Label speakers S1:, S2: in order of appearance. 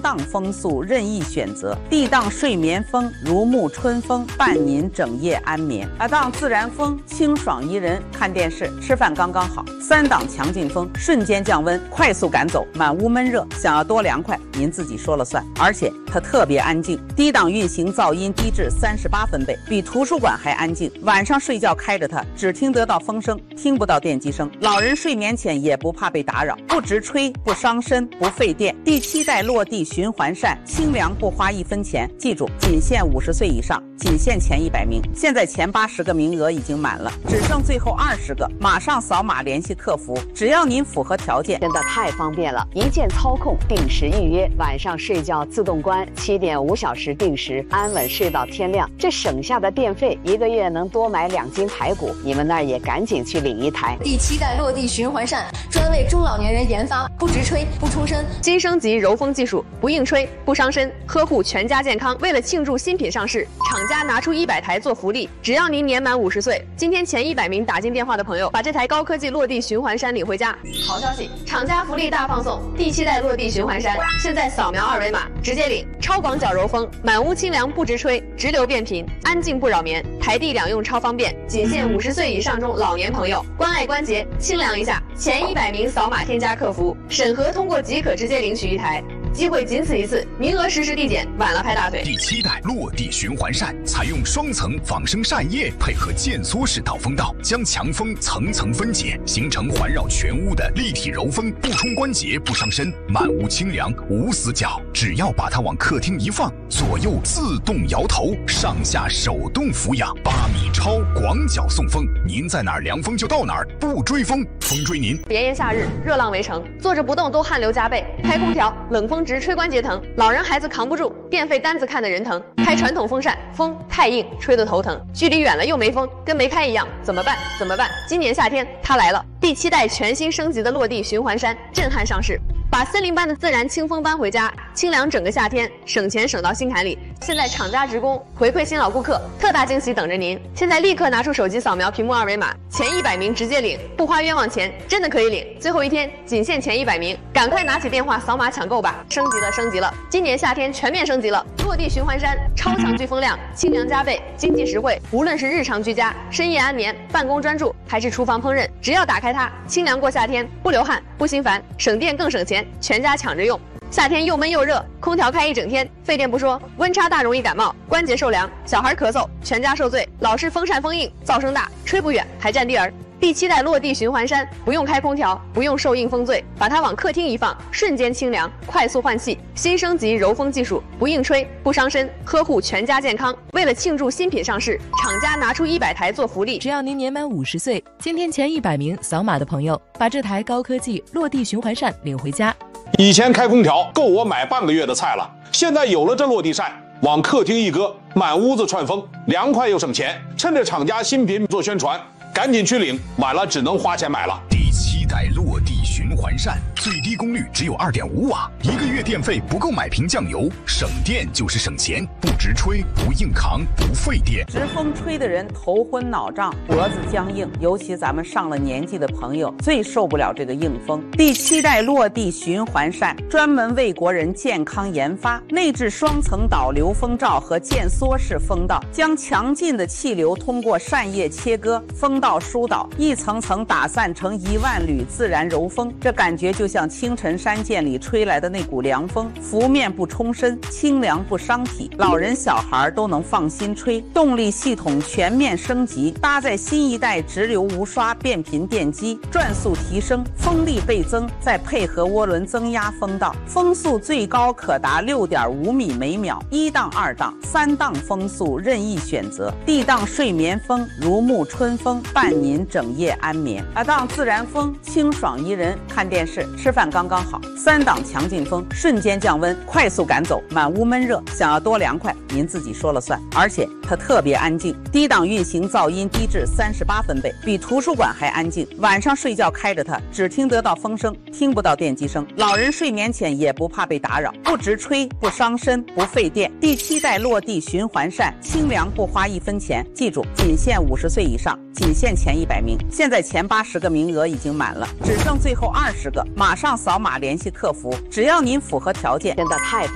S1: 档风速任意选择，D档睡眠风如沐春风，伴您整夜安眠；2档自然风清爽宜人，看电视吃饭刚刚好；3档强劲风瞬间降温，快速赶走满屋闷热，想要多凉快您自己说了算，而且它特别安静。低档运行噪音低至38分贝，比图书馆还安静。晚上睡觉开着它，只听得到风声，听不到电机声。老人睡眠前也不怕被打扰，不直吹，不伤身，不费电。第7代落地循环扇，清凉不花1分钱。记住，仅限50岁以上，仅限前100名。现在前80个名额已经满了，只剩最后20个，马上扫码联系客服，只要您符合条件。
S2: 真的太方便了，一键操控，定时预约，晚上睡觉自动关，7点5小时定时，安稳睡到天亮。这省下的电费，1个月能多买2斤排骨。你们那儿也赶紧去领一台。
S3: 第7代落地循环扇，专为中老年人研发，不直吹，不冲身，
S4: 新升级柔风技术，不硬吹，不伤身，呵护全家健康。为了庆祝新品上市，厂家拿出100台做福利，只要您年满50岁，今天前100名打进电话的朋友，把这台高科技落地循环扇领回家。好消息，厂家福利大放送，第7代落地循环扇，现在扫描2维码直接领，超广角柔风，满屋清凉不直吹，直流变频，安静不扰眠，台地两用超方便，仅限50岁以上中老年朋友，关爱关节，清凉一下。前100名扫码添加客服，审核通过即可直接领取1台。机会仅此一次，名额实时递减，晚了拍大腿。
S5: 第7代落地循环扇采用双层仿生扇叶，配合渐缩式导风道，将强风层层分解，形成环绕全屋的立体柔风，不冲关节，不伤身，满屋清凉无死角。只要把它往客厅一放，左右自动摇头，上下手动俯仰，8米超广角送风，您在哪儿凉风就到哪儿，不追风，风追您。
S4: 炎炎夏日，热浪围城，坐着不动都汗流浃背，开空调冷风直吹关节疼，老人孩子扛不住，电费单子看得人疼。开传统风扇，风太硬，吹得头疼，距离远了又没风，跟没开一样，怎么办？怎么办？今年夏天它来了，第7代全新升级的落地循环扇震撼上市，把森林般的自然清风搬回家，清凉整个夏天，省钱省到心坎里。现在厂家职工回馈新老顾客，特大惊喜等着您！现在立刻拿出手机扫描屏幕2维码，前100名直接领，不花冤枉钱，真的可以领！最后一天，仅限前100名，赶快拿起电话扫码抢购吧！升级了，升级了！今年夏天全面升级了，落地循环扇，超强飓风量，清凉加倍，经济实惠。无论是日常居家、深夜安眠、办公专注，还是厨房烹饪，只要打开它，清凉过夏天，不流汗，不心烦，省电更省钱，全家抢着用。夏天又闷又热，空调开一整天，费电不说，温差大容易感冒，关节受凉，小孩咳嗽，全家受罪。老是风扇风硬，噪声大，吹不远还占地儿。第7代落地循环扇，不用开空调，不用受硬风醉，把它往客厅一放，瞬间清凉，快速换气。新升级柔风技术，不硬吹，不伤身，呵护全家健康。为了庆祝新品上市，厂家拿出100台做福利，
S6: 只要您年满50岁，今天前100名扫码的朋友，把这台高科技落地循环扇领回家。
S7: 以前开空调够我买半个月的菜了，现在有了这落地扇，往客厅一搁，满屋子串风，凉快又省钱。趁着厂家新品做宣传，赶紧去领，晚了只能花钱买了。
S5: 第7代落地循环扇，最低功率只有2.5瓦，1个月电费不够买瓶酱油，省电就是省钱，不直吹，不硬扛，不费电。
S1: 直风吹的人头昏脑胀，脖子僵硬，尤其咱们上了年纪的朋友最受不了这个硬风。第7代落地循环扇专门为国人健康研发，内置双层导流风罩和渐缩式风道，将强劲的气流通过扇叶切割，风道疏导，一层层打散成1万缕自然柔风。这感觉就像清晨山涧里吹来的那股凉风，拂面不冲身，清凉不伤体，老人小孩都能放心吹。动力系统全面升级，搭载新一代直流无刷变频电机，转速提升，风力倍增，再配合涡轮增压风道，风速最高可达6.5米每秒。1档、2档、3档风速任意选择，D档睡眠风如沐春风，伴您整夜安眠；2档自然风清爽宜人，看电视吃饭刚刚好；3档强劲风瞬间降温，快速赶走满屋闷热，想要多凉快您自己说了算，而且它特别安静。低档运行噪音低至38分贝，比图书馆还安静。晚上睡觉开着它，只听得到风声，听不到电机声。老人睡眠前也不怕被打扰，不直吹，不伤身，不费电。第7代落地循环扇，清凉不花1分钱。记住，仅限50岁以上，仅限前100名。现在前80个名额已经满了，只剩最后20个，马上扫码联系客服，只要您符合条件。
S2: 真的太